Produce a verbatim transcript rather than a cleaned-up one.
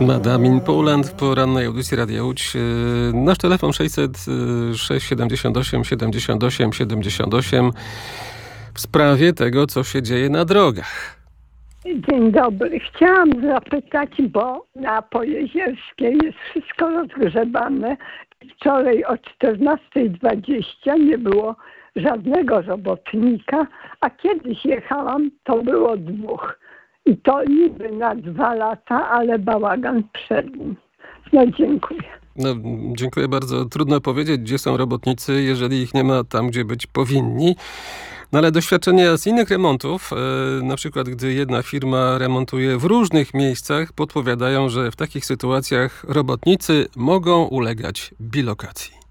Madamin Poland w porannej audycji Radia Łódź. Nasz telefon sześćset sześć siedemdziesiąt osiem siedemdziesiąt osiem siedemdziesiąt osiem w sprawie tego, co się dzieje na drogach. Dzień dobry. Chciałam zapytać, bo na Pojezierskiej jest wszystko rozgrzebane. Wczoraj o czternasta dwadzieścia nie było żadnego robotnika, a kiedyś jechałam, to było dwóch. I to niby na dwa lata, ale bałagan przed nim. No dziękuję. No, dziękuję bardzo. Trudno powiedzieć, gdzie są robotnicy, jeżeli ich nie ma tam, gdzie być powinni. No ale doświadczenia z innych remontów, yy, na przykład gdy jedna firma remontuje w różnych miejscach, podpowiadają, że w takich sytuacjach robotnicy mogą ulegać bilokacji.